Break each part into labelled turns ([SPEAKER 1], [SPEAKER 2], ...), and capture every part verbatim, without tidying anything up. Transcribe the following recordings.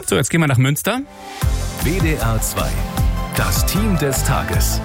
[SPEAKER 1] So, jetzt gehen wir nach Münster.
[SPEAKER 2] W D R zwei, das Team des Tages.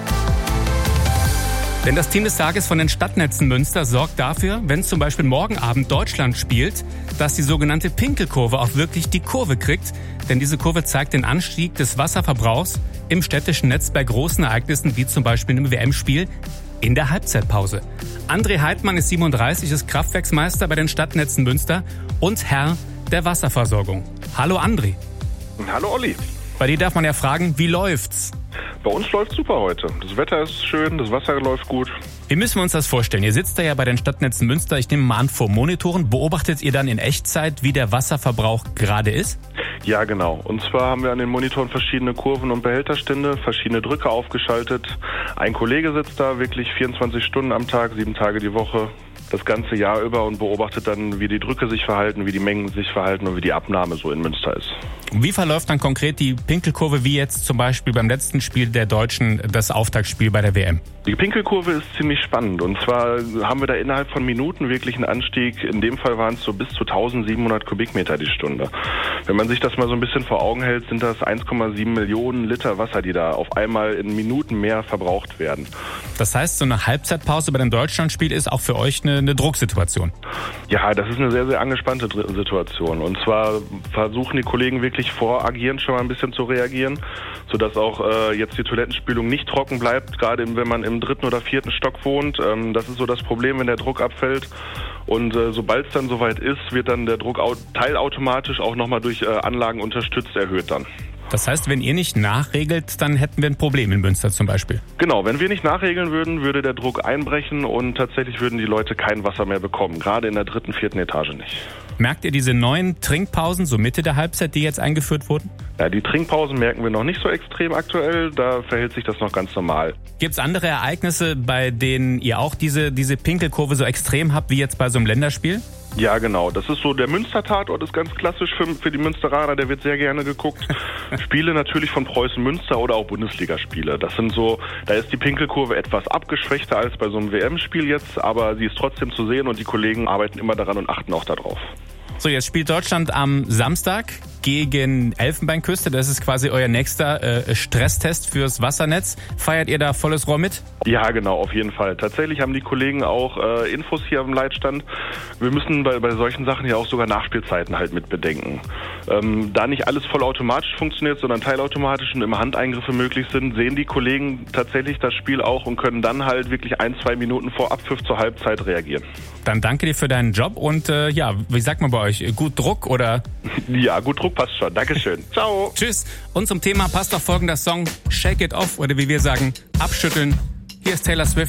[SPEAKER 1] Denn das Team des Tages von den Stadtnetzen Münster sorgt dafür, wenn zum Beispiel morgen Abend Deutschland spielt, dass die sogenannte Pinkelkurve auch wirklich die Kurve kriegt. Denn diese Kurve zeigt den Anstieg des Wasserverbrauchs im städtischen Netz bei großen Ereignissen wie zum Beispiel einem W M-Spiel in der Halbzeitpause. André Heidmann ist siebenunddreißig, ist Kraftwerksmeister bei den Stadtnetzen Münster und Herr der Wasserversorgung. Hallo André.
[SPEAKER 3] Hallo Olli.
[SPEAKER 1] Bei dir darf man ja fragen, wie läuft's?
[SPEAKER 3] Bei uns läuft super heute. Das Wetter ist schön, das Wasser läuft gut.
[SPEAKER 1] Wie müssen wir uns das vorstellen? Ihr sitzt da ja bei den Stadtnetzen Münster, ich nehme mal an, vor Monitoren. Beobachtet ihr dann in Echtzeit, wie der Wasserverbrauch gerade ist?
[SPEAKER 3] Ja, genau. Und zwar haben wir an den Monitoren verschiedene Kurven und Behälterstände, verschiedene Drücke aufgeschaltet. Ein Kollege sitzt da wirklich vierundzwanzig Stunden am Tag, sieben Tage die Woche, das ganze Jahr über und beobachtet dann, wie die Drücke sich verhalten, wie die Mengen sich verhalten und wie die Abnahme so in Münster ist.
[SPEAKER 1] Wie verläuft dann konkret die Pinkelkurve, wie jetzt zum Beispiel beim letzten Spiel der Deutschen, das Auftaktspiel bei der W M?
[SPEAKER 3] Die Pinkelkurve ist ziemlich spannend und zwar haben wir da innerhalb von Minuten wirklich einen Anstieg. In dem Fall waren es so bis zu eintausendsiebenhundert Kubikmeter die Stunde. Wenn man sich das mal so ein bisschen vor Augen hält, sind das eins Komma sieben Millionen Liter Wasser, die da auf einmal in Minuten mehr verbraucht werden.
[SPEAKER 1] Das heißt, so eine Halbzeitpause bei dem Deutschlandspiel ist auch für euch eine, eine Drucksituation?
[SPEAKER 3] Ja, das ist eine sehr, sehr angespannte Situation. Und zwar versuchen die Kollegen wirklich voragierend schon mal ein bisschen zu reagieren, sodass auch äh, jetzt die Toilettenspülung nicht trocken bleibt, gerade wenn man im dritten oder vierten Stock wohnt. Ähm, das ist so das Problem, wenn der Druck abfällt. Und äh, sobald es dann soweit ist, wird dann der Druck teilautomatisch auch nochmal durch äh, Anlagen unterstützt erhöht dann.
[SPEAKER 1] Das heißt, wenn ihr nicht nachregelt, dann hätten wir ein Problem in Münster zum Beispiel?
[SPEAKER 3] Genau, wenn wir nicht nachregeln würden, würde der Druck einbrechen und tatsächlich würden die Leute kein Wasser mehr bekommen, gerade in der dritten, vierten Etage nicht.
[SPEAKER 1] Merkt ihr diese neuen Trinkpausen, so Mitte der Halbzeit, die jetzt eingeführt wurden?
[SPEAKER 3] Ja, die Trinkpausen merken wir noch nicht so extrem aktuell, da verhält sich das noch ganz normal.
[SPEAKER 1] Gibt es andere Ereignisse, bei denen ihr auch diese, diese Pinkelkurve so extrem habt, wie jetzt bei so einem Länderspiel?
[SPEAKER 3] Ja, genau. Das ist so, der Münster-Tatort ist ganz klassisch für, für die Münsteraner, der wird sehr gerne geguckt. Spiele natürlich von Preußen Münster oder auch Bundesligaspiele. Das sind so, da ist die Pinkelkurve etwas abgeschwächter als bei so einem W M-Spiel jetzt, aber sie ist trotzdem zu sehen und die Kollegen arbeiten immer daran und achten auch darauf.
[SPEAKER 1] So, jetzt spielt Deutschland am Samstag gegen Elfenbeinküste. Das ist quasi euer nächster äh, Stresstest fürs Wassernetz. Feiert ihr da volles Rohr mit?
[SPEAKER 3] Ja, genau, auf jeden Fall. Tatsächlich haben die Kollegen auch äh, Infos hier am Leitstand. Wir müssen bei, bei solchen Sachen ja auch sogar Nachspielzeiten halt mit bedenken. Ähm, da nicht alles vollautomatisch funktioniert, sondern teilautomatisch und immer Handeingriffe möglich sind, sehen die Kollegen tatsächlich das Spiel auch und können dann halt wirklich ein, zwei Minuten vor Abpfiff zur Halbzeit reagieren.
[SPEAKER 1] Dann danke dir für deinen Job und äh, ja, wie sagt man bei euch? Gut Druck oder?
[SPEAKER 3] Ja, gut Druck passt schon. Dankeschön. Ciao.
[SPEAKER 1] Tschüss. Und zum Thema passt auch folgender Song Shake It Off oder wie wir sagen, abschütteln. Hier ist Taylor Swift.